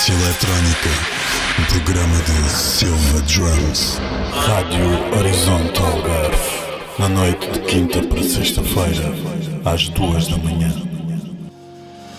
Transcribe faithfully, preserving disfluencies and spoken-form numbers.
Experiência Eletrónica, um programa de Silva Drums. Rádio Horizonte Algarve, na noite de quinta para sexta-feira, às duas da manhã.